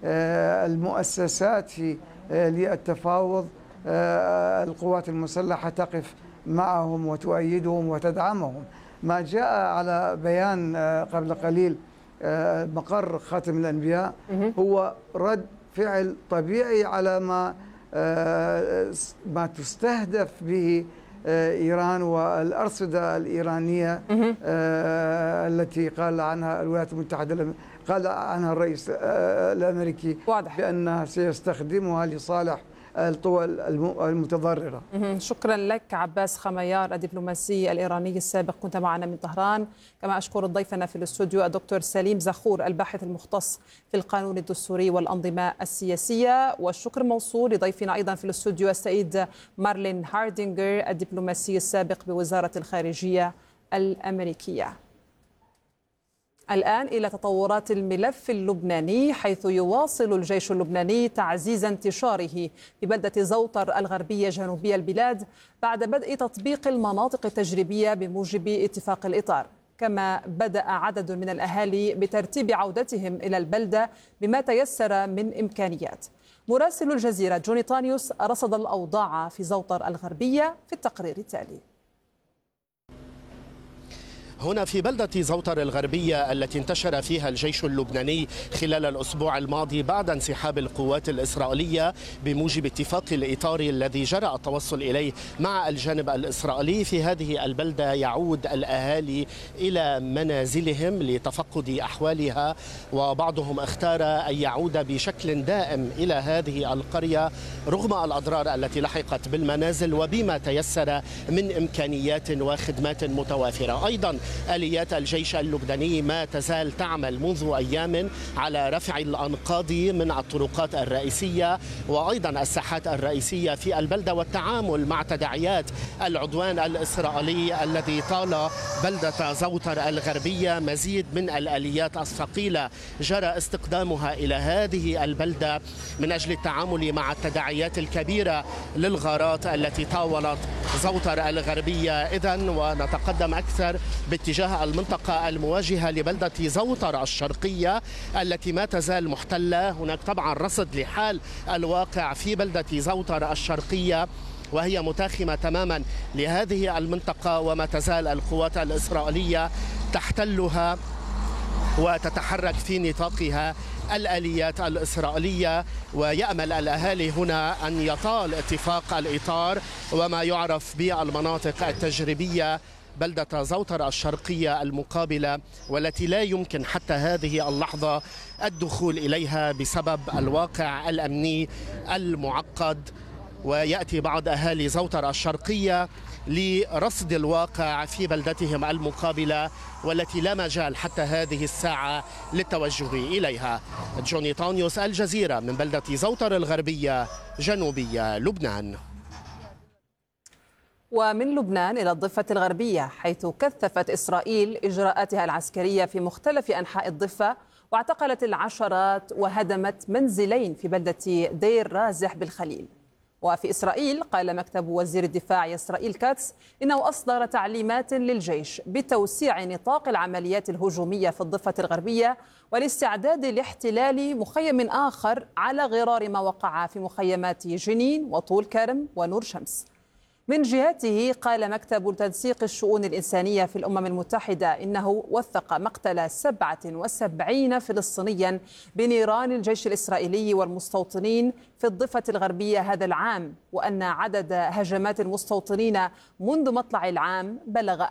المؤسسات للتفاوض، القوات المسلحة تقف معهم وتؤيدهم وتدعمهم. ما جاء على بيان قبل قليل مقر خاتم الأنبياء هو رد فعل طبيعي على ما تستهدف به إيران والأرصدة الإيرانية التي قال عنها الولايات المتحدة، قال عنها الرئيس الأمريكي واضح بأنها سيستخدمها لصالح القوى المتضررة. شكرا لك عباس خميار الدبلوماسي الإيراني السابق، كنت معنا من طهران. كما أشكر ضيفنا في الاستوديو الدكتور سليم زخور الباحث المختص في القانون الدستوري والأنظمة السياسية، والشكر موصول لضيفنا أيضا في الاستوديو السيد مارلين هاردينغر الدبلوماسي السابق بوزارة الخارجية الأمريكية. الآن إلى تطورات الملف اللبناني، حيث يواصل الجيش اللبناني تعزيز انتشاره في بلدة زوطر الغربية جنوبي البلاد بعد بدء تطبيق المناطق التجريبية بموجب اتفاق الإطار. كما بدأ عدد من الأهالي بترتيب عودتهم إلى البلدة بما تيسر من إمكانيات. مراسل الجزيرة جوني طانيوس رصد الأوضاع في زوطر الغربية في التقرير التالي. هنا في بلدة زوطر الغربية التي انتشر فيها الجيش اللبناني خلال الأسبوع الماضي بعد انسحاب القوات الإسرائيلية بموجب اتفاق الإطار الذي جرى التوصل إليه مع الجانب الإسرائيلي، في هذه البلدة يعود الأهالي إلى منازلهم لتفقد أحوالها، وبعضهم اختار أن يعود بشكل دائم إلى هذه القرية رغم الأضرار التي لحقت بالمنازل وبما تيسر من إمكانيات وخدمات متوافرة. أيضا آليات الجيش اللبناني ما تزال تعمل منذ أيام على رفع الأنقاض من الطرقات الرئيسية وأيضا الساحات الرئيسية في البلدة، والتعامل مع تداعيات العدوان الإسرائيلي الذي طال بلدة زوطر الغربية. مزيد من الآليات الثقيلة جرى استخدامها إلى هذه البلدة من أجل التعامل مع التداعيات الكبيرة للغارات التي طاولت زوطر الغربية. إذن ونتقدم أكثر باتجاه المنطقة المواجهة لبلدة زوطر الشرقية التي ما تزال محتلة. هناك طبعا رصد لحال الواقع في بلدة زوطر الشرقية وهي متاخمة تماما لهذه المنطقة، وما تزال القوات الإسرائيلية تحتلها وتتحرك في نطاقها الآليات الإسرائيلية. ويأمل الأهالي هنا أن يطال اتفاق الإطار وما يعرف بالمناطق التجريبية بلدة زوطر الشرقية المقابلة، والتي لا يمكن حتى هذه اللحظة الدخول إليها بسبب الواقع الأمني المعقد. ويأتي بعض أهالي زوطر الشرقية لرصد الواقع في بلدتهم المقابلة والتي لا مجال حتى هذه الساعة للتوجه إليها. جوني طانيوس، الجزيرة، من بلدة زوطر الغربية جنوبية لبنان. ومن لبنان إلى الضفة الغربية، حيث كثفت إسرائيل إجراءاتها العسكرية في مختلف أنحاء الضفة واعتقلت العشرات وهدمت منزلين في بلدة دير رازح بالخليل. وفي إسرائيل قال مكتب وزير الدفاع إسرائيل كاتس إنه أصدر تعليمات للجيش بتوسيع نطاق العمليات الهجومية في الضفة الغربية والاستعداد لاحتلال مخيم آخر على غرار ما وقع في مخيمات جنين وطول كرم ونور شمس. من جهته قال مكتب تنسيق الشؤون الإنسانية في الأمم المتحدة إنه وثق مقتل 77 فلسطينيا بنيران الجيش الإسرائيلي والمستوطنين في الضفة الغربية هذا العام، وأن عدد هجمات المستوطنين منذ مطلع العام بلغ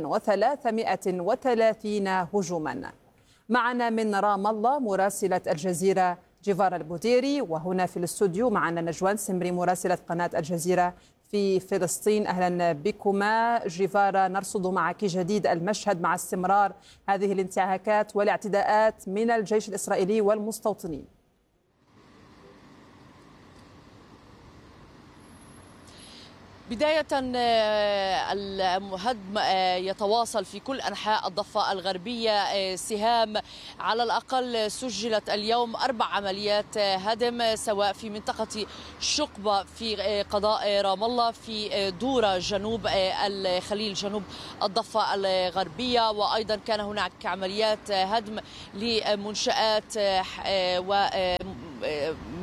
1330 هجوما. معنا من رام الله مراسلة الجزيرة جيفارا البوديري، وهنا في الاستوديو معنا نجوان سمري مراسلة قناة الجزيرة في فلسطين. أهلا بكما جيفارا، نرصد معك جديد المشهد مع استمرار هذه الانتهاكات والاعتداءات من الجيش الإسرائيلي والمستوطنين. بداية الهدم يتواصل في كل أنحاء الضفة الغربية. سهام على الأقل سجلت اليوم 4 عمليات هدم، سواء في منطقة شقبة في قضاء رام الله، في دورة جنوب الخليل جنوب الضفة الغربية، وأيضا كان هناك عمليات هدم لمنشآت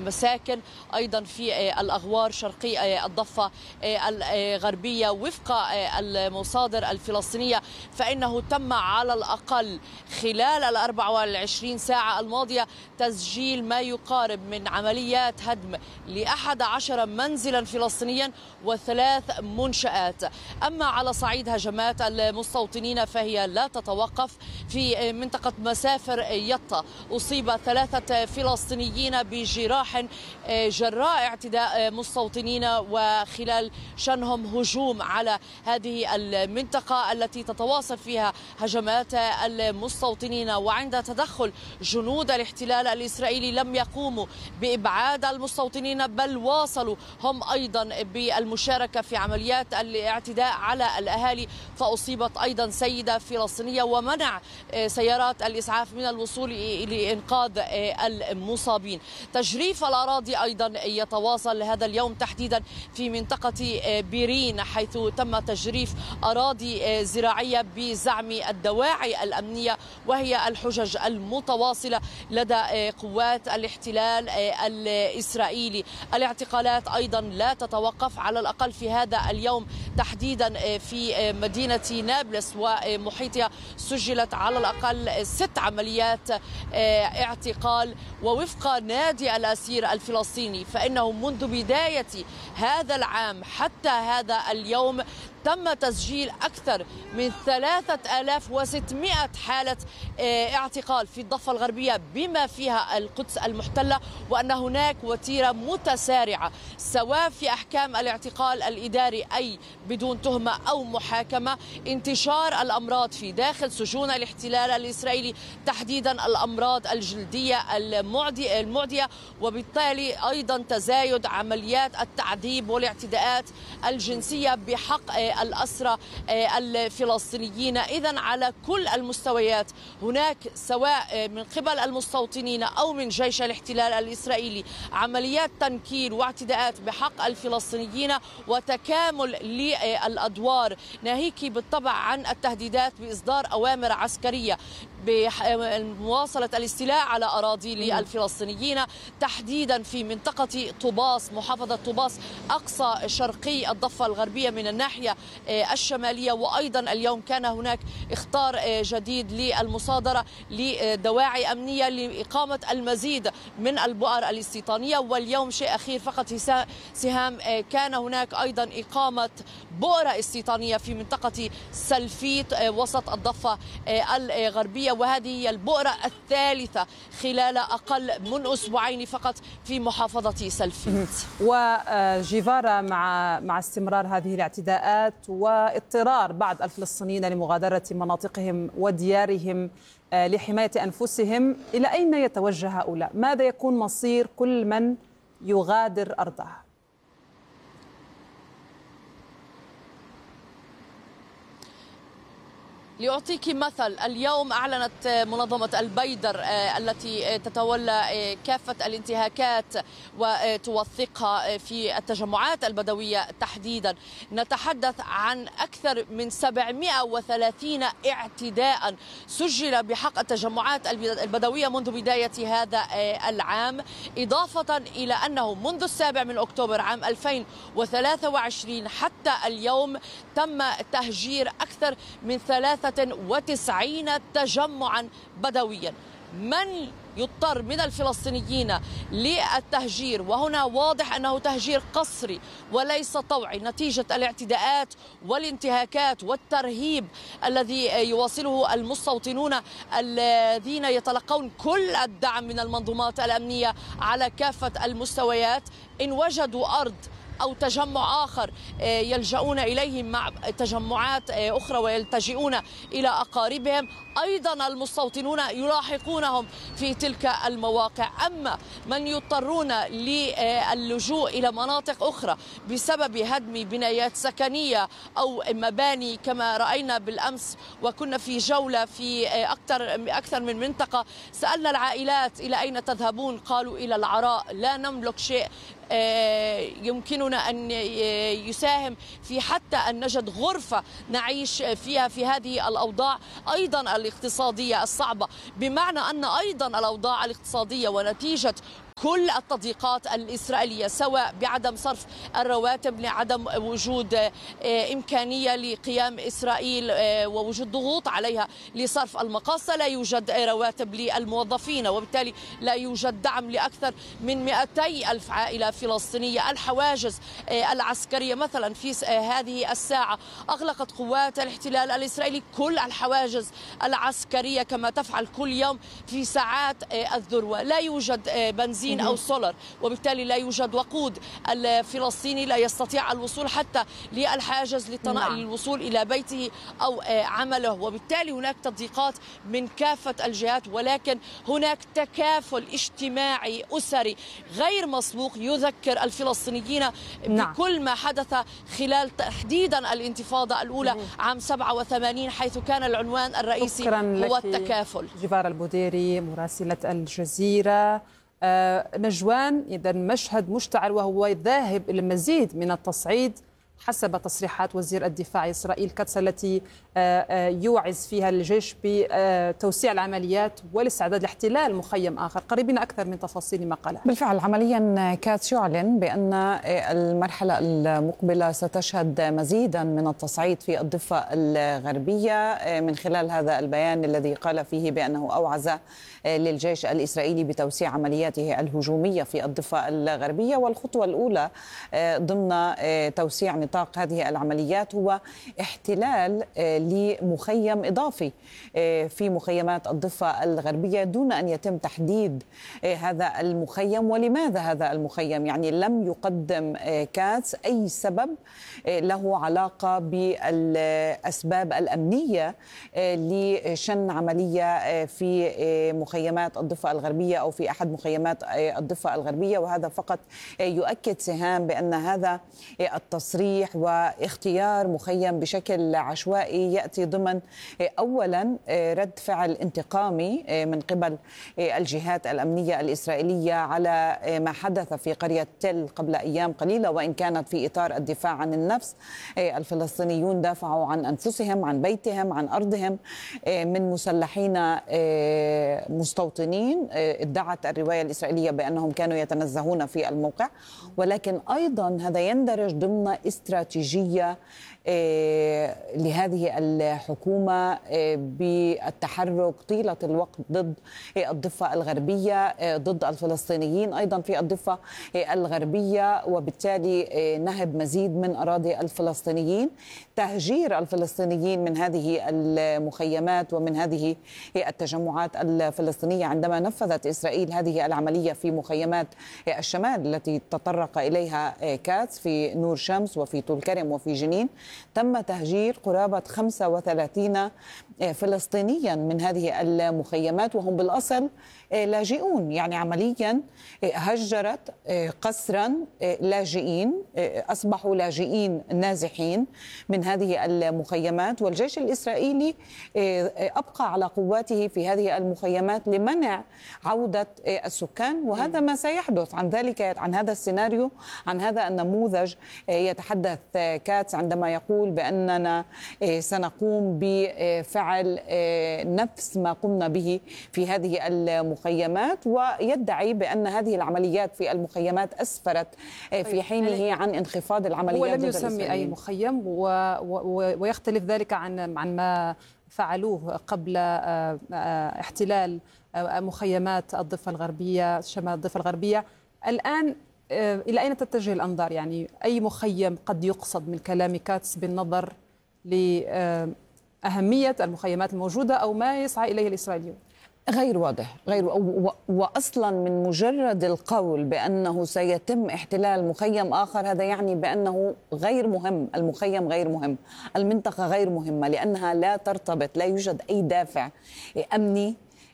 المساكن أيضا في الأغوار شرقي الضفة الغربية. وفق المصادر الفلسطينية فإنه تم على الأقل خلال 24 ساعة الماضية تسجيل ما يقارب من عمليات هدم ل11 منزلا فلسطينيا و3 منشآت. أما على صعيد هجمات المستوطنين فهي لا تتوقف. في منطقة مسافر يطا أصيب 3 فلسطينيين بجراح جراء اعتداء مستوطنين وخلال شنهم هجوم على هذه المنطقة التي تتواصل فيها هجمات المستوطنين. وعند تدخل جنود الاحتلال الإسرائيلي لم يقوموا بإبعاد المستوطنين بل واصلوا هم أيضا بالمشاركة في عمليات الاعتداء على الأهالي. فأصيبت أيضا سيدة فلسطينية ومنع سيارات الإسعاف من الوصول لإنقاذ المصابين. تجريف الأراضي أيضا يتواصل هذا اليوم تحديدا في منطقة بيرين، حيث تم تجريف أراضي زراعية بزعم الدواعي الأمنية وهي الحجج المتواصلة لدى قوات الاحتلال الإسرائيلي. الاعتقالات أيضا لا تتوقف على الأقل في هذا اليوم تحديدا في مدينة نابلس ومحيطها سجلت على الأقل 6 عمليات اعتقال. ووفق نادي الأسير الفلسطيني فإنه منذ بداية هذا العام حتى هذا اليوم تم تسجيل أكثر من 3600 حالة اعتقال في الضفة الغربية بما فيها القدس المحتلة، وأن هناك وتيرة متسارعة سواء في أحكام الاعتقال الإداري أي بدون تهمة أو محاكمة، انتشار الأمراض في داخل سجون الاحتلال الإسرائيلي تحديدا الأمراض الجلدية المعدية، وبالتالي أيضا تزايد عمليات التعذيب والاعتداءات الجنسية بحق الأسرى الفلسطينيين. إذن على كل المستويات هناك سواء من قبل المستوطنين أو من جيش الاحتلال الإسرائيلي عمليات تنكيل واعتداءات بحق الفلسطينيين وتكامل للأدوار، ناهيك بالطبع عن التهديدات بإصدار أوامر عسكرية بمواصلة الاستيلاء على أراضي للفلسطينيين تحديدا في منطقة طوباس، محافظة طوباس أقصى شرقي الضفة الغربية من الناحية الشمالية. وأيضا اليوم كان هناك اخطار جديد للمصادرة لدواعي أمنية لإقامة المزيد من البؤر الاستيطانية. واليوم شيء أخير فقط سهام، كان هناك أيضا إقامة بؤرة استيطانية في منطقة سلفيت وسط الضفة الغربية، وهذه هي البؤرة الثالثة خلال أقل من أسبوعين فقط في محافظة سلفيت. وجيفارا مع استمرار هذه الاعتداءات واضطرار بعض الفلسطينيين لمغادرة مناطقهم وديارهم لحماية أنفسهم، إلى أين يتوجه هؤلاء؟ ماذا يكون مصير كل من يغادر أرضه؟ لأعطيك مثل، اليوم أعلنت منظمة البيدر التي تتولى كافة الانتهاكات وتوثقها في التجمعات البدوية تحديدا، نتحدث عن أكثر من 730 اعتداء سجل بحق التجمعات البدوية منذ بداية هذا العام، إضافة إلى أنه منذ 7 أكتوبر عام 2023 حتى اليوم تم تهجير أكثر من 93 تجمعا بدويا. من يضطر من الفلسطينيين للتهجير، وهنا واضح أنه تهجير قسري وليس طوعي نتيجة الاعتداءات والانتهاكات والترهيب الذي يواصله المستوطنون الذين يتلقون كل الدعم من المنظومات الأمنية على كافة المستويات. إن وجدوا أرض أو تجمع آخر يلجؤون إليه مع تجمعات أخرى ويلتجئون إلى أقاربهم، أيضا المستوطنون يلاحقونهم في تلك المواقع. أما من يضطرون للجوء إلى مناطق أخرى بسبب هدم بنايات سكنية أو مباني كما رأينا بالأمس وكنا في جولة في أكثر من منطقة، سألنا العائلات إلى أين تذهبون؟ قالوا إلى العراء، لا نملك شيء يمكننا أن يساهم في حتى أن نجد غرفة نعيش فيها في هذه الأوضاع أيضا الاقتصادية الصعبة، بمعنى أن أيضا الأوضاع الاقتصادية ونتيجة كل التضييقات الإسرائيلية، سواء بعدم صرف الرواتب، لعدم وجود إمكانية لقيام إسرائيل ووجود ضغوط عليها لصرف المقاصة، لا يوجد رواتب للموظفين، وبالتالي لا يوجد دعم لأكثر من 200 ألف عائلة فلسطينية. الحواجز العسكرية مثلا في هذه الساعة أغلقت قوات الاحتلال الإسرائيلي كل الحواجز العسكرية كما تفعل كل يوم في ساعات الذروة. لا يوجد بنزين أو سولر، وبالتالي لا يوجد وقود. الفلسطيني لا يستطيع الوصول حتى للحاجز للوصول إلى بيته أو عمله، وبالتالي هناك تضييقات من كافة الجهات، ولكن هناك تكافل اجتماعي أسري غير مسبوق يذكر الفلسطينيين بكل ما حدث خلال تحديدا الانتفاضة الأولى عام 87، حيث كان العنوان الرئيسي هو التكافل. جبارة البوديري مراسلة الجزيرة. نجوان، إذا مشهد مشتعل وهو ذاهب إلى المزيد من التصعيد حسب تصريحات وزير الدفاع إسرائيل كاتس التي يوعز فيها الجيش بتوسيع العمليات والاستعداد لاحتلال مخيم آخر. قريبين أكثر من تفاصيل ما قالها. بالفعل عمليا كاتس يعلن بأن المرحلة المقبلة ستشهد مزيدا من التصعيد في الضفة الغربية من خلال هذا البيان الذي قال فيه بأنه أوعز للجيش الإسرائيلي بتوسيع عملياته الهجومية في الضفة الغربية. والخطوة الأولى ضمن توسيع نطاق هذه العمليات هو احتلال لمخيم إضافي في مخيمات الضفة الغربية دون أن يتم تحديد هذا المخيم ولماذا هذا المخيم. يعني لم يقدم كاتس أي سبب له علاقة بالأسباب الأمنية لشن عملية في مخيمات الضفة الغربية أو في أحد مخيمات الضفة الغربية. وهذا فقط يؤكد سهام بأن هذا التصريح واختيار مخيم بشكل عشوائي يأتي ضمن أولا رد فعل انتقامي من قبل الجهات الأمنية الإسرائيلية على ما حدث في قرية تل قبل أيام قليلة، وإن كانت في إطار الدفاع عن النفس. الفلسطينيون دافعوا عن أنفسهم، عن بيتهم، عن أرضهم من مسلحين مستوطنين. ادعت الرواية الإسرائيلية بأنهم كانوا يتنزهون في الموقع، ولكن أيضا هذا يندرج ضمن استراتيجية لهذه الحكومة بالتحرك طيلة الوقت ضد الضفة الغربية، ضد الفلسطينيين أيضا في الضفة الغربية، وبالتالي نهب مزيد من أراضي الفلسطينيين، تهجير الفلسطينيين من هذه المخيمات ومن هذه التجمعات الفلسطينية. عندما نفذت إسرائيل هذه العملية في مخيمات الشمال التي تطرق إليها كاتس في نور شمس وفي طول كرم وفي جنين، تم تهجير قرابة 35 فلسطينيا من هذه المخيمات وهم بالأصل لاجئون. يعني عمليا هجرت قسرا لاجئين، أصبحوا لاجئين نازحين من هذه المخيمات، والجيش الإسرائيلي أبقى على قواته في هذه المخيمات لمنع عودة السكان. وهذا ما سيحدث. عن هذا السيناريو، عن هذا النموذج يتحدث كاتس عندما يقول بأننا سنقوم بفعل نفس ما قمنا به في هذه المخيمات، ويدعي بأن هذه العمليات في المخيمات أسفرت في حينه عن انخفاض العمليات. ولم يسمي أي مخيم، ويختلف ذلك عن ما فعلوه قبل احتلال مخيمات الضفة الغربية، شمال الضفة الغربية. الآن إلى أين تتجه الأنظار؟ يعني أي مخيم قد يقصد من كلام كاتس بالنظر لأهمية المخيمات الموجودة أو ما يسعى إليه الإسرائيليون؟ غير واضح، وأصلا من مجرد القول بأنه سيتم احتلال مخيم آخر هذا يعني بأنه غير مهم. المخيم غير مهم، المنطقة غير مهمة، لأنها لا ترتبط، لا يوجد أي دافع أمني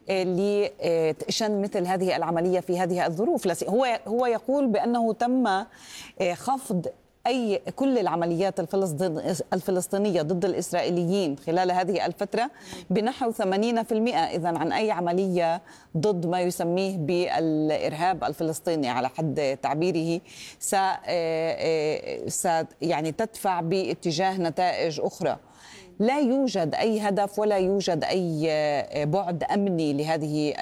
لشن مثل هذه العملية في هذه الظروف. هو يقول بأنه تم خفض كل العمليات الفلسطينية ضد الإسرائيليين خلال هذه الفترة بنحو 80%. إذن عن أي عملية ضد ما يسميه بالإرهاب الفلسطيني على حد تعبيره يعني تدفع باتجاه نتائج أخرى. لا يوجد أي هدف ولا يوجد أي بعد أمني لهذه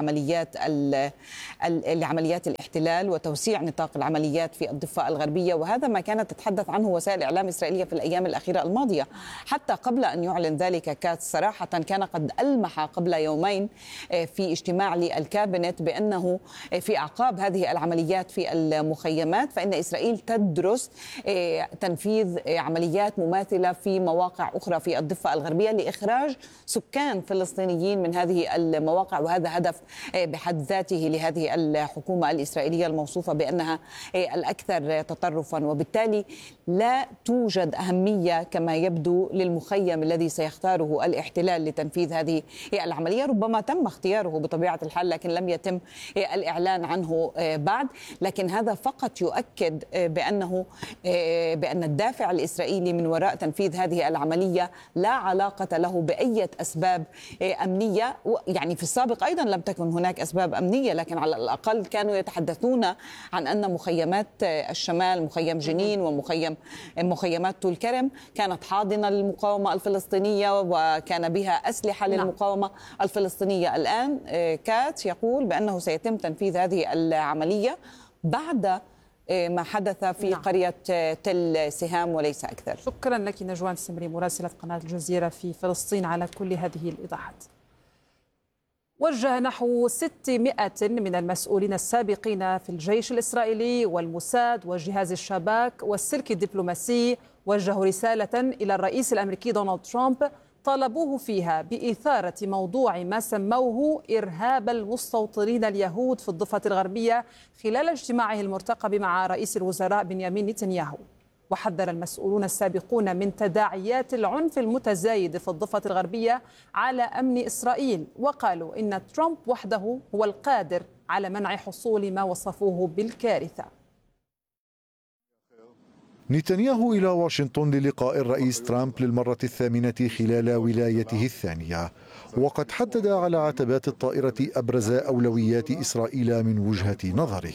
العمليات الاحتلال وتوسيع نطاق العمليات في الضفة الغربية، وهذا ما كانت تتحدث عنه وسائل إعلام إسرائيلية في الأيام الأخيرة الماضية. حتى قبل أن يعلن ذلك كاتس صراحة كان قد ألمح قبل يومين في اجتماع للكابينت بأنه في أعقاب هذه العمليات في المخيمات فإن إسرائيل تدرس تنفيذ عمليات مماثلة في مواقع أخرى في الضفة الغربية لإخراج سكان فلسطينيين من هذه المواقع، وهذا هدف بحد ذاته لهذه الحكومة الإسرائيلية الموصوفة بأنها الأكثر تطرفا. وبالتالي لا توجد أهمية كما يبدو للمخيم الذي سيختاره الاحتلال لتنفيذ هذه العملية. ربما تم اختياره بطبيعة الحال لكن لم يتم الإعلان عنه بعد، لكن هذا فقط يؤكد بأن الدافع الإسرائيلي من وراء تنفيذ هذه العملية لا علاقة له بأي أسباب أمنية. يعني في السابق أيضا لم تكن هناك أسباب أمنية، لكن على الأقل كانوا يتحدثون عن أن مخيمات الشمال، مخيم جنين ومخيمات طول كرم، كانت حاضنة للمقاومة الفلسطينية وكان بها أسلحة للمقاومة الفلسطينية. الآن كات يقول بأنه سيتم تنفيذ هذه العملية بعد ما حدث في قرية تل سهام وليس أكثر. شكرا لك نجوان السمري مراسلة قناة الجزيرة في فلسطين على كل هذه الإيضاحات. وجه نحو 600 من المسؤولين السابقين في الجيش الإسرائيلي والموساد وجهاز الشباك والسلك الدبلوماسي وجهوا رسالة إلى الرئيس الأمريكي دونالد ترامب طالبوه فيها بإثارة موضوع ما سموه إرهاب المستوطنين اليهود في الضفة الغربية خلال اجتماعه المرتقب مع رئيس الوزراء بنيامين نتنياهو. وحذر المسؤولون السابقون من تداعيات العنف المتزايد في الضفة الغربية على أمن إسرائيل، وقالوا إن ترامب وحده هو القادر على منع حصول ما وصفوه بالكارثة. نتنياهو إلى واشنطن للقاء الرئيس ترامب للمرة الثامنة خلال ولايته الثانية، وقد حدد على عتبات الطائرة أبرز أولويات إسرائيل من وجهة نظره.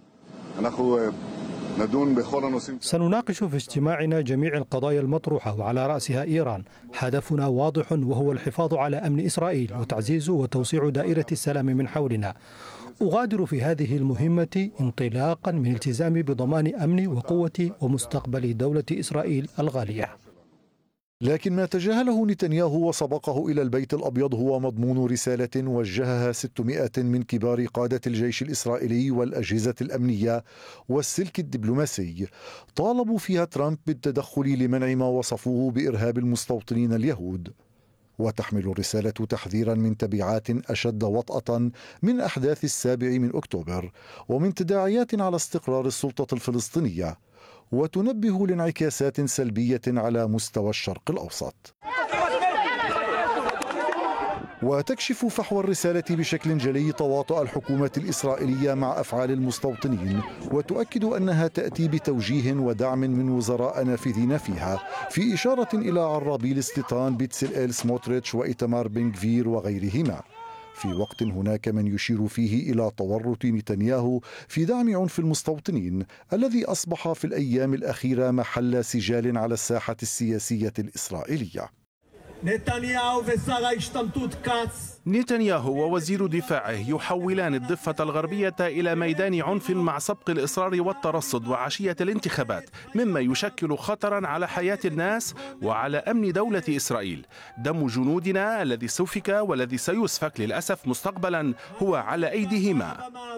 سنناقش في اجتماعنا جميع القضايا المطروحة وعلى رأسها إيران. هدفنا واضح وهو الحفاظ على أمن إسرائيل وتعزيز وتوسيع دائرة السلام من حولنا. أغادر في هذه المهمة انطلاقا من التزامي بضمان أمن وقوة ومستقبل دولة إسرائيل الغالية. لكن ما تجاهله نتنياهو وسبقه إلى البيت الأبيض هو مضمون رسالة وجهها 600 من كبار قادة الجيش الإسرائيلي والأجهزة الأمنية والسلك الدبلوماسي، طالبوا فيها ترامب بالتدخل لمنع ما وصفوه بإرهاب المستوطنين اليهود. وتحمل الرسالة تحذيرا من تبعات أشد وطأة من أحداث 7 أكتوبر ومن تداعيات على استقرار السلطة الفلسطينية، وتنبه لانعكاسات سلبية على مستوى الشرق الأوسط. وتكشف فحوى الرسالة بشكل جلي تواطؤ الحكومة الإسرائيلية مع أفعال المستوطنين، وتؤكد أنها تأتي بتوجيه ودعم من وزراء نافذين فيها، في إشارة إلى عرابي الاستيطان بتسلئيل سموتريتش وإيتمار بن غفير وغيرهما، في وقت هناك من يشير فيه إلى تورط نتنياهو في دعم عنف المستوطنين الذي أصبح في الأيام الأخيرة محل سجال على الساحة السياسية الإسرائيلية. نتنياهو ووزير دفاعه يحولان الضفة الغربية إلى ميدان عنف مع سبق الإصرار والترصد وعشية الانتخابات، مما يشكل خطرا على حياة الناس وعلى أمن دولة إسرائيل. دم جنودنا الذي سفك والذي سيسفك للأسف مستقبلا هو على أيديهما.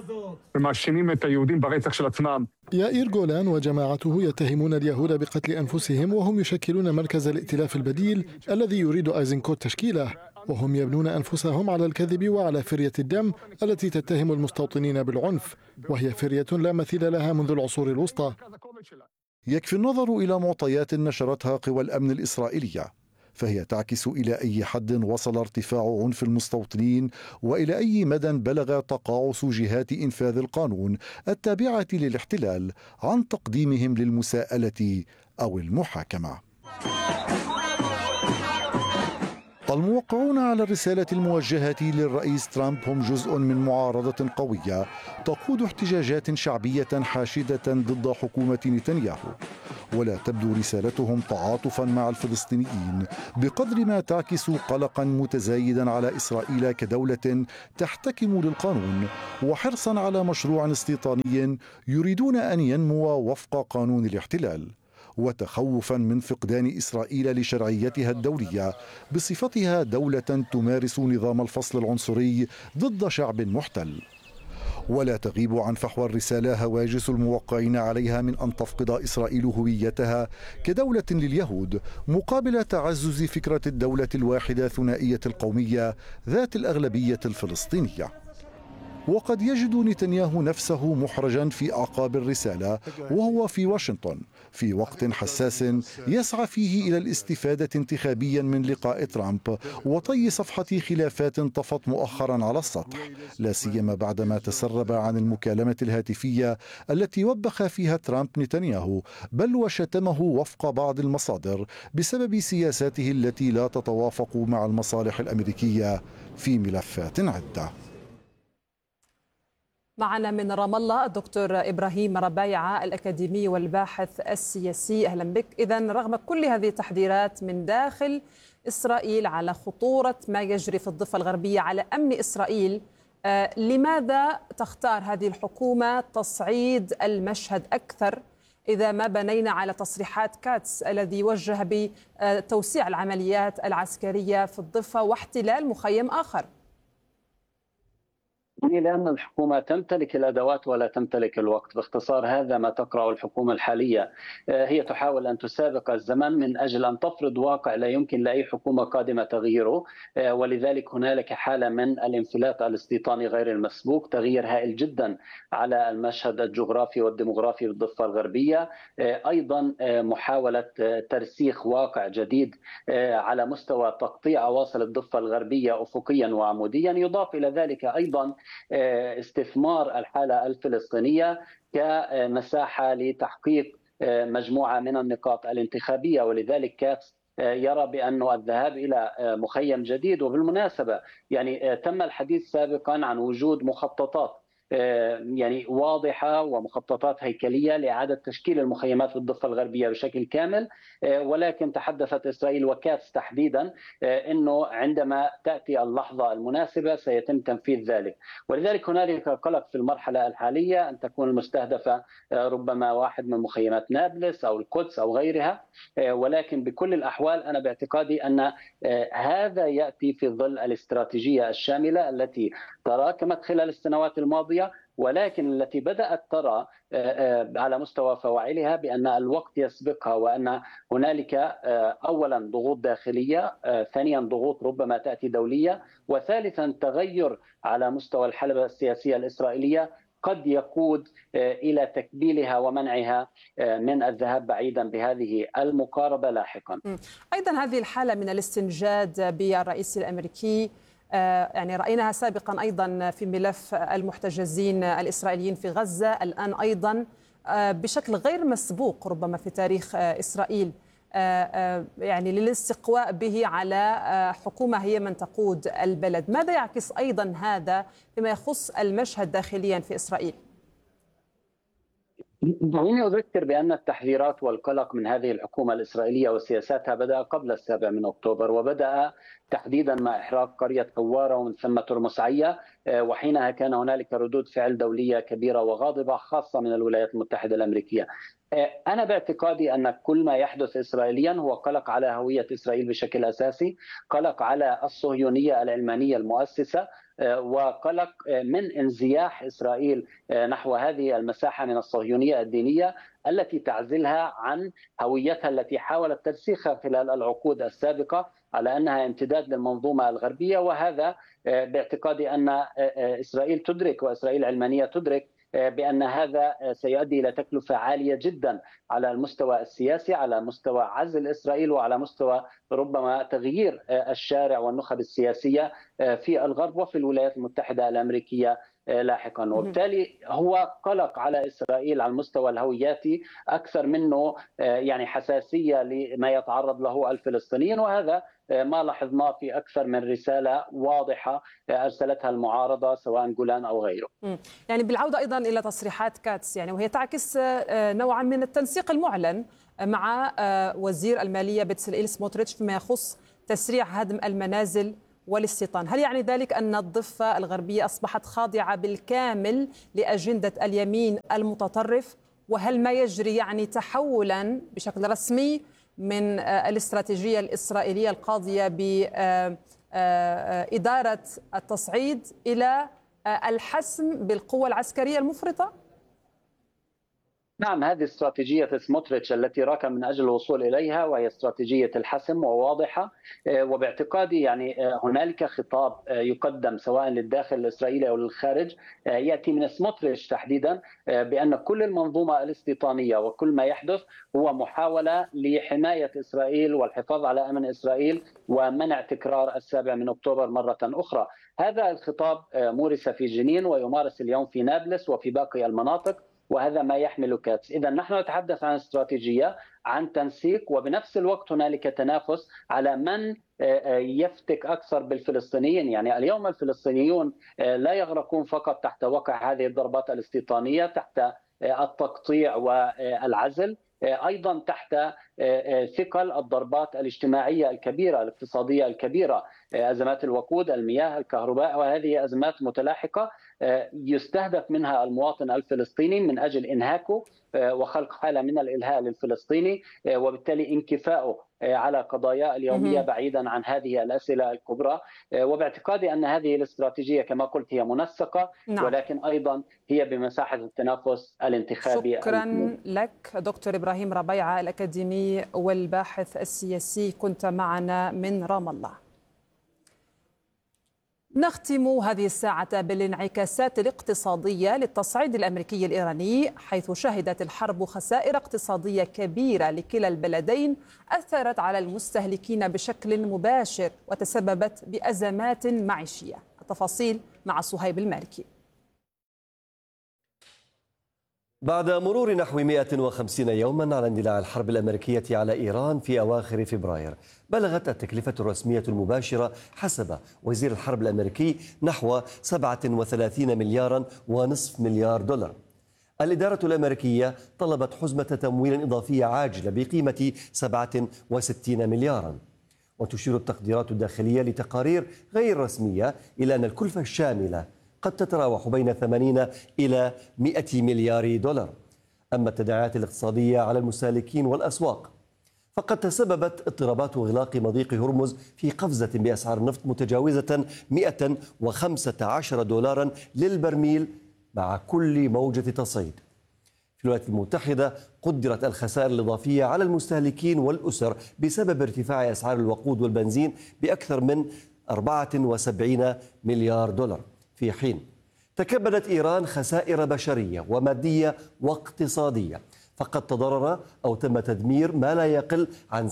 يائير جولان وجماعته يتهمون اليهود بقتل أنفسهم، وهم يشكلون مركز الائتلاف البديل الذي يريد أيزنكوت تشكيله، وهم يبنون أنفسهم على الكذب وعلى فرية الدم التي تتهم المستوطنين بالعنف، وهي فرية لا مثيل لها منذ العصور الوسطى. يكفي النظر إلى معطيات نشرتها قوى الأمن الإسرائيلية، فهي تعكس إلى أي حد وصل ارتفاع عنف المستوطنين وإلى أي مدى بلغ تقاعس جهات إنفاذ القانون التابعة للاحتلال عن تقديمهم للمساءلة أو المحاكمة. الموقعون على الرسالة الموجهة للرئيس ترامب هم جزء من معارضة قوية تقود احتجاجات شعبية حاشدة ضد حكومة نتنياهو، ولا تبدو رسالتهم تعاطفا مع الفلسطينيين بقدر ما تعكس قلقا متزايدا على إسرائيل كدولة تحتكم للقانون وحرصا على مشروع استيطاني يريدون أن ينمو وفق قانون الاحتلال، وتخوفا من فقدان إسرائيل لشرعيتها الدولية بصفتها دولة تمارس نظام الفصل العنصري ضد شعب محتل. ولا تغيب عن فحوى الرسالة هواجس الموقعين عليها من أن تفقد إسرائيل هويتها كدولة لليهود مقابل تعزز فكرة الدولة الواحدة ثنائية القومية ذات الأغلبية الفلسطينية. وقد يجد نتنياهو نفسه محرجا في أعقاب الرسالة وهو في واشنطن في وقت حساس يسعى فيه إلى الاستفادة انتخابيا من لقاء ترامب وطي صفحة خلافات طفت مؤخرا على السطح، لا سيما بعدما تسرب عن المكالمة الهاتفية التي وبخ فيها ترامب نتنياهو بل وشتمه وفق بعض المصادر بسبب سياساته التي لا تتوافق مع المصالح الأمريكية في ملفات عدة. معنا من رام الله الدكتور إبراهيم ربايعة الأكاديمي والباحث السياسي. أهلا بك. إذن رغم كل هذه التحذيرات من داخل إسرائيل على خطورة ما يجري في الضفة الغربية على أمن إسرائيل، لماذا تختار هذه الحكومة تصعيد المشهد أكثر إذا ما بنينا على تصريحات كاتس الذي وجه بتوسيع العمليات العسكرية في الضفة واحتلال مخيم آخر؟ لأن الحكومة تمتلك الأدوات ولا تمتلك الوقت. باختصار هذا ما تقرأ الحكومة الحالية، هي تحاول أن تسابق الزمن من أجل أن تفرض واقع لا يمكن لأي حكومة قادمة تغييره، ولذلك هنالك حالة من الانفلات الاستيطاني غير المسبوق، تغيير هائل جدا على المشهد الجغرافي والديمغرافي بالضفة الغربية، أيضا محاولة ترسيخ واقع جديد على مستوى تقطيع أواصر الضفة الغربية أفقيا وعموديا، يضاف إلى ذلك أيضا استثمار الحالة الفلسطينية كمساحة لتحقيق مجموعة من النقاط الانتخابية، ولذلك كاتس يرى بأن الذهاب إلى مخيم جديد. وبالمناسبة يعني تم الحديث سابقا عن وجود مخططات يعني واضحة ومخططات هيكلية لإعادة تشكيل المخيمات في الضفة الغربية بشكل كامل، ولكن تحدثت إسرائيل وكاتس تحديدا أنه عندما تأتي اللحظة المناسبة سيتم تنفيذ ذلك. ولذلك هنالك قلق في المرحلة الحالية أن تكون المستهدفة ربما واحد من مخيمات نابلس أو القدس أو غيرها، ولكن بكل الأحوال أنا باعتقادي أن هذا يأتي في ظل الاستراتيجية الشاملة التي تراكمت خلال السنوات الماضية، ولكن التي بدأت ترى على مستوى فواعلها بأن الوقت يسبقها، وأن هنالك أولا ضغوط داخلية، ثانيا ضغوط ربما تأتي دولية، وثالثا تغير على مستوى الحلبة السياسية الإسرائيلية قد يقود إلى تكبيلها ومنعها من الذهاب بعيدا بهذه المقاربة لاحقا. أيضا هذه الحالة من الاستنجاد بالرئيس الأمريكي يعني رأيناها سابقا أيضا في ملف المحتجزين الإسرائيليين في غزة، الآن أيضا بشكل غير مسبوق ربما في تاريخ إسرائيل، يعني للاستقواء به على حكومة هي من تقود البلد. ماذا يعكس أيضا هذا فيما يخص المشهد داخليا في إسرائيل؟ دعيني أذكر بأن التحذيرات والقلق من هذه الحكومة الإسرائيلية وسياساتها بدأ قبل 7 أكتوبر، وبدأ تحديدا مع إحراق قرية قوارة ومن ثم ترمس عية، وحينها كان هنالك ردود فعل دولية كبيرة وغاضبة خاصة من الولايات المتحدة الأمريكية. أنا باعتقادي أن كل ما يحدث إسرائيليا هو قلق على هوية إسرائيل بشكل أساسي، قلق على الصهيونية العلمانية المؤسسة، وقلق من انزياح إسرائيل نحو هذه المساحة من الصهيونية الدينية التي تعزلها عن هويتها التي حاولت ترسيخها خلال العقود السابقة على أنها امتداد للمنظومة الغربية. وهذا باعتقادي أن إسرائيل تدرك وإسرائيل العلمانية تدرك بأن هذا سيؤدي إلى تكلفة عالية جدا على المستوى السياسي، على مستوى عزل إسرائيل، وعلى مستوى ربما تغيير الشارع والنخب السياسية في الغرب وفي الولايات المتحدة الأمريكية لاحقا. وبالتالي هو قلق على إسرائيل على المستوى الهوياتي أكثر منه يعني حساسية لما يتعرض له الفلسطينيين، وهذا ما لاحظناه في أكثر من رسالة واضحة أرسلتها المعارضة سواء جولان أو غيره. يعني بالعودة أيضا إلى تصريحات كاتس، يعني وهي تعكس نوعا من التنسيق المعلن مع وزير المالية بتسلئيل سموتريتش فيما يخص تسريع هدم المنازل والاستيطان. هل يعني ذلك أن الضفة الغربية أصبحت خاضعة بالكامل لأجندة اليمين المتطرف؟ وهل ما يجري يعني تحولا بشكل رسمي من الاستراتيجية الإسرائيلية القاضية بإدارة التصعيد إلى الحسم بالقوة العسكرية المفرطة؟ نعم، هذه استراتيجية سموتريتش التي راكم من أجل الوصول إليها، وهي استراتيجية الحسم وواضحة. وباعتقادي يعني هنالك خطاب يقدم سواء للداخل الإسرائيلي أو للخارج يأتي من سموتريتش تحديدا بأن كل المنظومة الاستيطانية وكل ما يحدث هو محاولة لحماية إسرائيل والحفاظ على أمن إسرائيل ومنع تكرار 7 أكتوبر مرة أخرى. هذا الخطاب مورس في جنين ويمارس اليوم في نابلس وفي باقي المناطق، وهذا ما يحمل كاتس. إذا نحن نتحدث عن استراتيجية، عن تنسيق، وبنفس الوقت هنالك تنافس على من يفتك أكثر بالفلسطينيين. يعني اليوم الفلسطينيون لا يغرقون فقط تحت وقع هذه الضربات الاستيطانية، تحت التقطيع والعزل، أيضا تحت ثقل الضربات الاجتماعية الكبيرة الاقتصادية الكبيرة، أزمات الوقود، المياه، الكهرباء، وهذه أزمات متلاحقة يستهدف منها المواطن الفلسطيني من أجل إنهاكه وخلق حالة من الإلهاء للفلسطيني، وبالتالي انكفاؤه على قضايا اليومية بعيدا عن هذه الأسئلة الكبرى. وباعتقادي أن هذه الاستراتيجية كما قلت هي منسقة، ولكن أيضا هي بمساحة التنافس الانتخابي. شكرا لك دكتور إبراهيم ربيعة الأكاديمي والباحث السياسي، كنت معنا من رام الله. نختم هذه الساعة بالانعكاسات الاقتصادية للتصعيد الأمريكي الإيراني، حيث شهدت الحرب خسائر اقتصادية كبيرة لكلا البلدين أثرت على المستهلكين بشكل مباشر وتسببت بأزمات معيشية. التفاصيل مع صهيب المالكي. بعد مرور نحو 150 يوما على اندلاع الحرب الأمريكية على إيران في أواخر فبراير، بلغت التكلفة الرسمية المباشرة حسب وزير الحرب الأمريكي نحو 37 مليارا ونصف مليار دولار. الإدارة الأمريكية طلبت حزمة تمويل إضافية عاجلة بقيمة 67 مليارا. وتشير التقديرات الداخلية لتقارير غير رسمية إلى أن الكلفة الشاملة قد تتراوح بين 80 إلى 100 مليار دولار. أما التداعيات الاقتصادية على المستهلكين والأسواق فقد تسببت اضطرابات وغلاق مضيق هرمز في قفزة بأسعار النفط متجاوزة 115 دولارا للبرميل مع كل موجة تصعيد. في الولايات المتحدة قدرت الخسائر الإضافية على المستهلكين والأسر بسبب ارتفاع أسعار الوقود والبنزين بأكثر من 74 مليار دولار، في حين تكبدت إيران خسائر بشرية ومادية واقتصادية، فقد تضرر أو تم تدمير ما لا يقل عن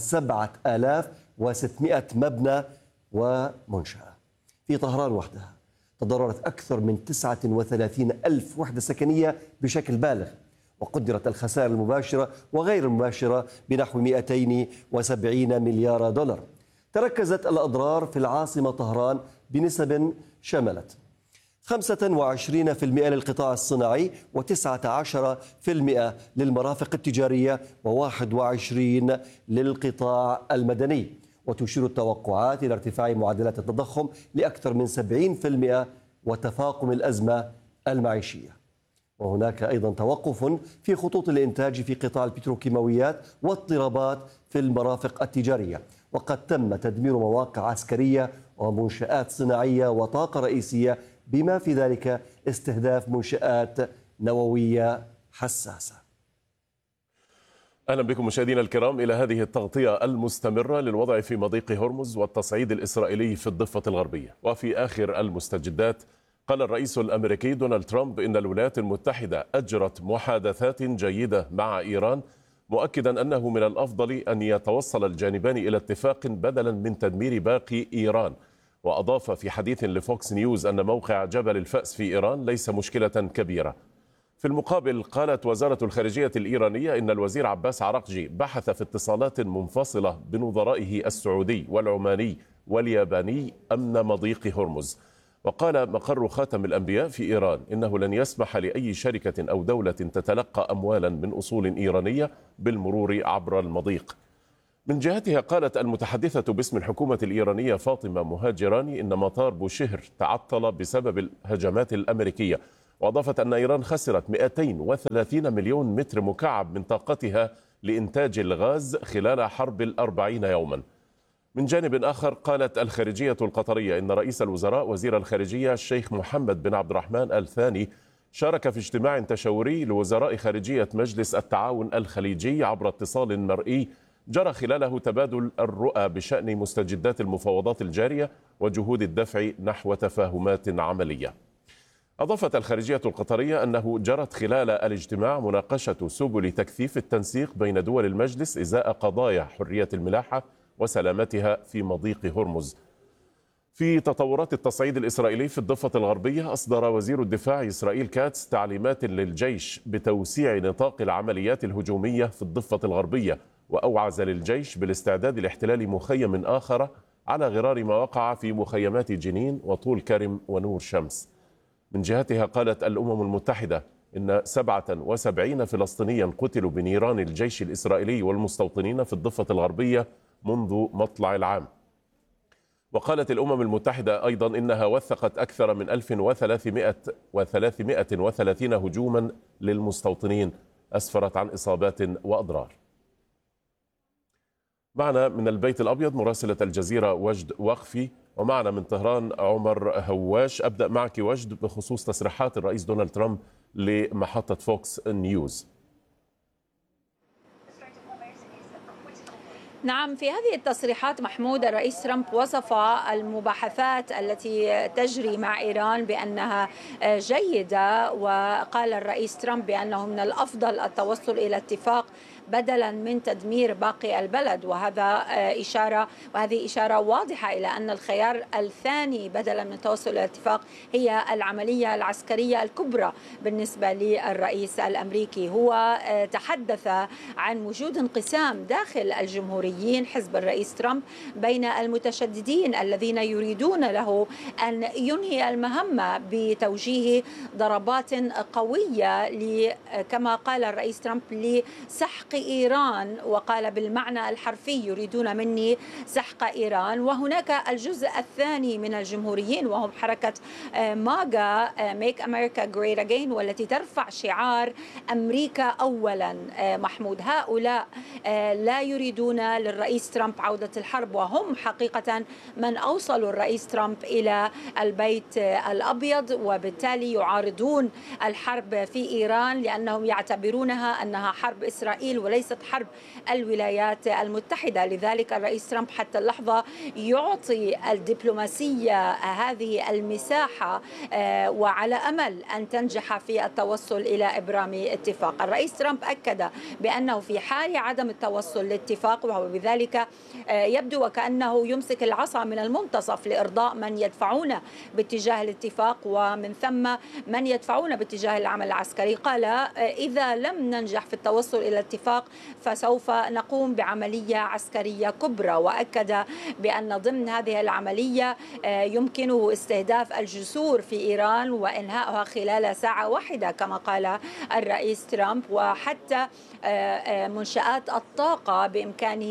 7600 مبنى ومنشأة. في طهران وحدها تضررت أكثر من 39 ألف وحدة سكنية بشكل بالغ، وقدرت الخسائر المباشرة وغير المباشرة بنحو 270 مليار دولار. تركزت الأضرار في العاصمة طهران بنسب شملت 25% للقطاع الصناعي و19% للمرافق التجارية و21% للقطاع المدني. وتشير التوقعات إلى ارتفاع معدلات التضخم لأكثر من 70% وتفاقم الأزمة المعيشية. وهناك أيضا توقف في خطوط الإنتاج في قطاع البتروكيماويات واضطرابات في المرافق التجارية، وقد تم تدمير مواقع عسكرية ومنشآت صناعية وطاقة رئيسية، بما في ذلك استهداف منشآت نووية حساسة. أهلا بكم مشاهدينا الكرام إلى هذه التغطية المستمرة للوضع في مضيق هرمز والتصعيد الإسرائيلي في الضفة الغربية. وفي آخر المستجدات قال الرئيس الأمريكي دونالد ترامب إن الولايات المتحدة أجرت محادثات جيدة مع إيران، مؤكدا أنه من الأفضل أن يتوصل الجانبان إلى اتفاق بدلا من تدمير باقي إيران. وأضاف في حديث لفوكس نيوز أن موقع جبل الفأس في إيران ليس مشكلة كبيرة. في المقابل قالت وزارة الخارجية الإيرانية إن الوزير عباس عراقجي بحث في اتصالات منفصلة بنظرائه السعودي والعماني والياباني أمن مضيق هرمز. وقال مقر خاتم الأنبياء في إيران إنه لن يسمح لأي شركة أو دولة تتلقى أموالا من أصول إيرانية بالمرور عبر المضيق. من جهتها قالت المتحدثة باسم الحكومة الإيرانية فاطمة مهاجراني إن مطار بوشهر تعطل بسبب الهجمات الأمريكية، وأضافت أن إيران خسرت 230 مليون متر مكعب من طاقتها لإنتاج الغاز خلال حرب 40 يوما. من جانب آخر قالت الخارجية القطرية إن رئيس الوزراء وزير الخارجية الشيخ محمد بن عبد الرحمن الثاني شارك في اجتماع تشاوري لوزراء خارجية مجلس التعاون الخليجي عبر اتصال مرئي جرى خلاله تبادل الرؤى بشأن مستجدات المفاوضات الجارية وجهود الدفع نحو تفاهمات عملية. أضافت الخارجية القطرية أنه جرت خلال الاجتماع مناقشة سبل تكثيف التنسيق بين دول المجلس إزاء قضايا حرية الملاحة وسلامتها في مضيق هرمز. في تطورات التصعيد الإسرائيلي في الضفة الغربية، أصدر وزير الدفاع إسرائيل كاتس تعليمات للجيش بتوسيع نطاق العمليات الهجومية في الضفة الغربية، وأوعز للجيش بالاستعداد لاحتلال مخيم آخر على غرار ما وقع في مخيمات جنين وطول كرم ونور شمس. من جهتها قالت الأمم المتحدة إن 77 فلسطينيا قتلوا بنيران الجيش الإسرائيلي والمستوطنين في الضفة الغربية منذ مطلع العام. وقالت الأمم المتحدة أيضا إنها وثقت أكثر من 1330 هجوما للمستوطنين أسفرت عن إصابات وأضرار. معنا من البيت الأبيض مراسلة الجزيرة وجد وقفي، ومعنا من طهران عمر هواش. أبدأ معك وجد بخصوص تصريحات الرئيس دونالد ترامب لمحطة فوكس نيوز. نعم، في هذه التصريحات محمود الرئيس ترامب وصف المباحثات التي تجري مع إيران بأنها جيدة، وقال الرئيس ترامب بأنه من الأفضل التوصل إلى اتفاق بدلا من تدمير باقي البلد، وهذه إشارة واضحة إلى أن الخيار الثاني بدلا من التوصل إلى الاتفاق هي العملية العسكرية الكبرى بالنسبة للرئيس الأمريكي. هو تحدث عن وجود انقسام داخل الجمهوريين حزب الرئيس ترامب بين المتشددين الذين يريدون له أن ينهي المهمة بتوجيه ضربات قوية كما قال الرئيس ترامب لسحق إيران، وقال بالمعنى الحرفي يريدون مني سحق إيران. وهناك الجزء الثاني من الجمهوريين وهم حركة ماغا Make America Great Again، والتي ترفع شعار أمريكا أولا. محمود، هؤلاء لا يريدون للرئيس ترامب عودة الحرب، وهم حقيقة من أوصلوا الرئيس ترامب إلى البيت الأبيض، وبالتالي يعارضون الحرب في إيران لأنهم يعتبرونها أنها حرب إسرائيل وليست حرب الولايات المتحدة. لذلك الرئيس ترامب حتى اللحظة يعطي الدبلوماسية هذه المساحة وعلى أمل أن تنجح في التوصل إلى إبرام اتفاق. الرئيس ترامب أكد بأنه في حال عدم التوصل لاتفاق، وهو بذلك يبدو وكأنه يمسك العصا من المنتصف لإرضاء من يدفعون باتجاه الاتفاق ومن ثم من يدفعون باتجاه العمل العسكري. قال إذا لم ننجح في التوصل إلى الاتفاق فسوف نقوم بعملية عسكرية كبرى، وأكد بأن ضمن هذه العملية يمكنه استهداف الجسور في إيران وإنهائها خلال ساعة واحدة كما قال الرئيس ترامب، وحتى منشآت الطاقة بإمكان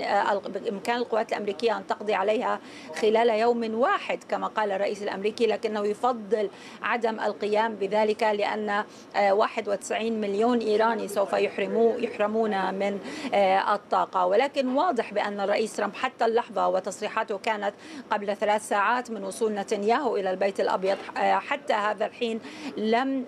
القوات الأمريكية أن تقضي عليها خلال يوم واحد كما قال الرئيس الأمريكي، لكنه يفضل عدم القيام بذلك لأن 91 مليون إيراني سوف يحرمون من الطاقة. ولكن واضح بأن الرئيس ترامب حتى اللحظة، وتصريحاته كانت قبل 3 ساعات من وصول نتنياهو إلى البيت الأبيض، حتى هذا الحين لم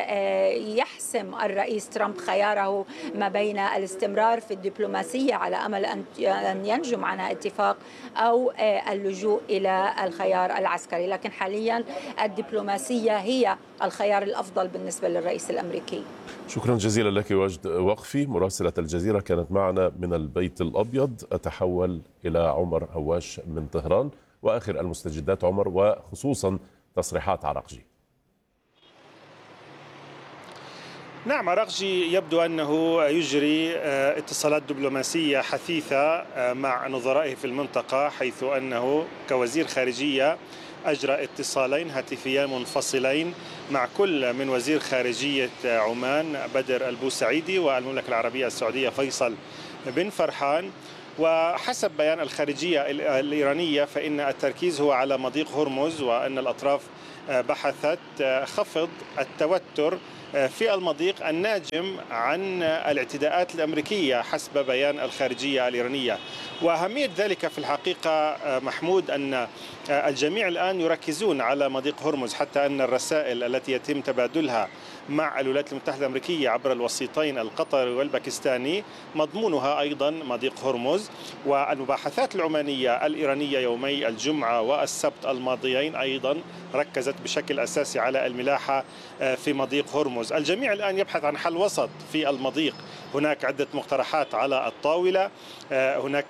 يحسم الرئيس ترامب خياره ما بين الاستمرار في الدبلوماسية على أمل أن ينجم عنها اتفاق أو اللجوء إلى الخيار العسكري. لكن حاليا الدبلوماسية هي الخيار الأفضل بالنسبة للرئيس الأمريكي. شكرا جزيلا لك وجد وقفي مراسلة الجزيرة كانت معنا من البيت الأبيض. أتحول إلى عمر هواش من طهران وآخر المستجدات عمر، وخصوصا تصريحات عراقجي. نعم، عراقجي يبدو أنه يجري اتصالات دبلوماسية حثيثة مع نظرائه في المنطقة، حيث أنه كوزير خارجية أجرى اتصالين هاتفيين منفصلين مع كل من وزير خارجية عمان بدر البوسعيدي والمملكة العربية السعودية فيصل بن فرحان. وحسب بيان الخارجية الإيرانية فإن التركيز هو على مضيق هرمز، وأن الأطراف بحثت خفض التوتر في المضيق الناجم عن الاعتداءات الأمريكية حسب بيان الخارجية الإيرانية. وأهمية ذلك في الحقيقة محمود أن الجميع الآن يركزون على مضيق هرمز، حتى أن الرسائل التي يتم تبادلها مع الولايات المتحدة الأمريكية عبر الوسيطين القطري والباكستاني مضمونها أيضا مضيق هرمز. والمباحثات العمانية الإيرانية يومي الجمعة والسبت الماضيين أيضا ركزت بشكل أساسي على الملاحة في مضيق هرمز. الجميع الآن يبحث عن حل وسط في المضيق، هناك عدة مقترحات على الطاولة، هناك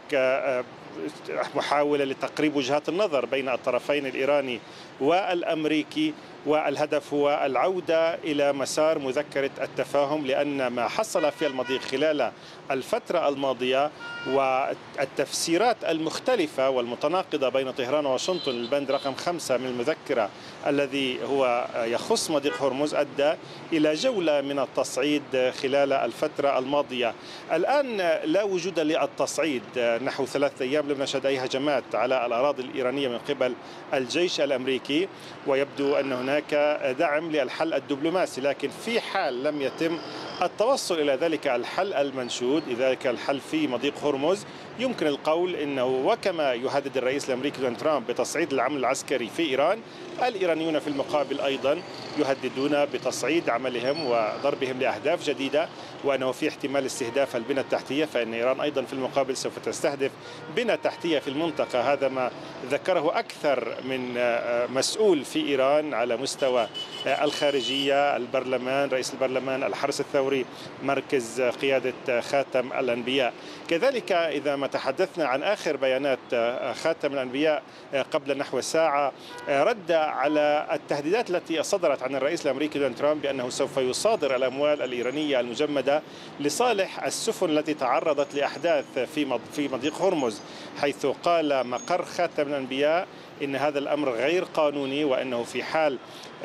محاولة لتقريب وجهات النظر بين الطرفين الإيراني والأمريكي، والهدف هو العودة إلى مسار مذكرة التفاهم، لأن ما حصل في المضيق خلال الفترة الماضية والتفسيرات المختلفة والمتناقضة بين طهران وواشنطن البند رقم 5 من المذكرة الذي هو يخص مضيق هرمز أدى إلى جولة من التصعيد خلال الفترة الماضية. الآن لا وجود للتصعيد، نحو 3 أيام لم نشهد أي هجمات على الأراضي الإيرانية من قبل الجيش الأمريكي، ويبدو أن هناك دعم للحل الدبلوماسي. لكن في حال لم يتم التوصل إلى ذلك الحل المنشود، ذلك الحل في مضيق هرمز، يمكن القول أنه وكما يهدد الرئيس الأمريكي دونالد ترامب بتصعيد العمل العسكري في إيران، الإيرانيون في المقابل أيضا يهددون بتصعيد عملهم وضربهم لأهداف جديدة، وأنه في احتمال استهداف البنى التحتية، فإن إيران أيضا في المقابل سوف تستهدف بنى تحتية في المنطقة. هذا ما ذكره أكثر من مسؤول في إيران على مستوى الخارجية، البرلمان، رئيس البرلمان، الحرس الثوري، مركز قيادة خاتم الأنبياء. كذلك إذا ما تحدثنا عن آخر بيانات خاتم الأنبياء قبل نحو ساعة، رد على التهديدات التي صدرت عن الرئيس الأمريكي دونالد ترامب بأنه سوف يصادر الأموال الإيرانية المجمدة لصالح السفن التي تعرضت لأحداث في مضيق هرمز، حيث قال مقر خاتم الأنبياء إن هذا الأمر غير قانوني، وأنه في حال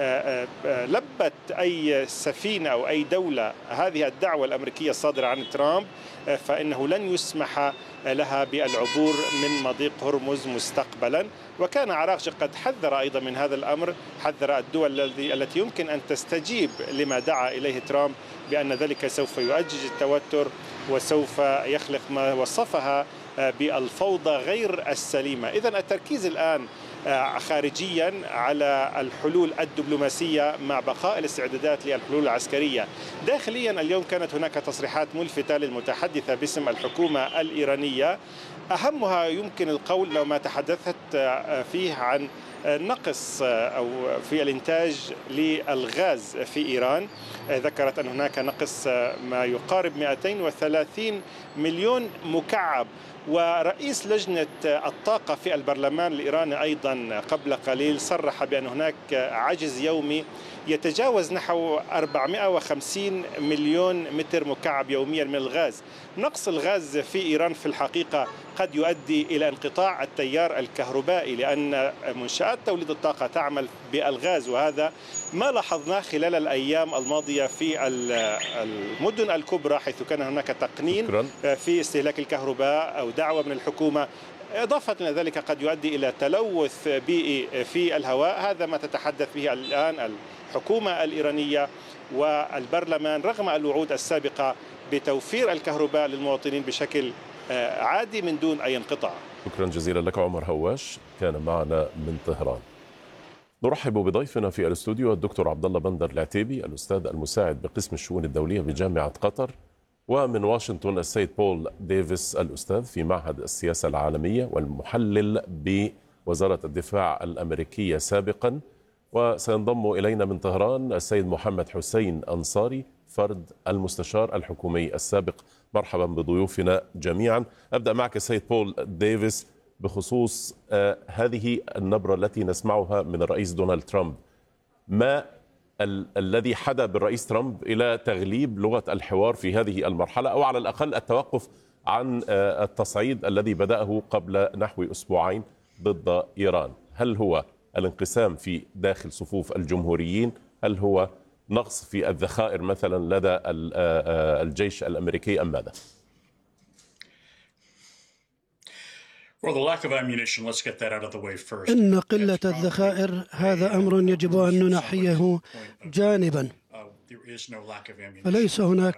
لبت أي سفينة أو أي دولة هذه الدعوة الأمريكية الصادرة عن ترامب فإنه لن يسمح لها بالعبور من مضيق هرمز مستقبلا. وكان عراقجي قد حذر أيضا من هذا الأمر، حذر الدول التي يمكن أن تستجيب لما دعا إليه ترامب بأن ذلك سوف يؤجج التوتر وسوف يخلق ما وصفها بالفوضى غير السليمة. إذن التركيز الآن خارجيا على الحلول الدبلوماسية مع بقاء الاستعدادات للحلول العسكرية. داخليا اليوم كانت هناك تصريحات ملفتة للمتحدثة باسم الحكومة الإيرانية، أهمها يمكن القول لو ما تحدثت فيه عن نقص أو في الإنتاج للغاز في إيران. ذكرت أن هناك نقص ما يقارب 230 مليون مكعب. ورئيس لجنة الطاقة في البرلمان الإيراني أيضا قبل قليل صرح بأن هناك عجز يومي يتجاوز نحو 450 مليون متر مكعب يوميا من الغاز. نقص الغاز في إيران في الحقيقة قد يؤدي إلى انقطاع التيار الكهربائي، لأن منشآت توليد الطاقة تعمل بالغاز، وهذا ما لاحظناه خلال الأيام الماضية في المدن الكبرى، حيث كان هناك تقنين في استهلاك الكهرباء أو دعوة من الحكومة. إضافة إلى ذلك قد يؤدي إلى تلوث بيئي في الهواء. هذا ما تتحدث به الآن الحكومة الإيرانية والبرلمان رغم الوعود السابقة بتوفير الكهرباء للمواطنين بشكل عادي من دون أي انقطاع. شكرا جزيلا لك عمر هواش، كان معنا من طهران. نرحب بضيفنا في الاستوديو الدكتور عبد الله بندر العتيبي، الأستاذ المساعد بقسم الشؤون الدولية بجامعة قطر، ومن واشنطن السيد بول ديفيس، الأستاذ في معهد السياسة العالمية والمحلل بوزارة الدفاع الأمريكية سابقا. وسينضم إلينا من طهران السيد محمد حسين أنصاري، فرد المستشار الحكومي السابق. مرحبا بضيوفنا جميعا. أبدأ معك السيد بول ديفيس بخصوص هذه النبرة التي نسمعها من الرئيس دونالد ترامب. ما الذي حدا بالرئيس ترامب إلى تغليب لغة الحوار في هذه المرحلة، أو على الأقل التوقف عن التصعيد الذي بدأه قبل نحو أسبوعين ضد إيران؟ هل هو الانقسام في داخل صفوف الجمهوريين؟ هل هو نقص في الذخائر مثلا لدى الجيش الأمريكي أم ماذا؟ إن قلة الذخائر هذا أمر يجب أن ننحيه جانبا، فليس هناك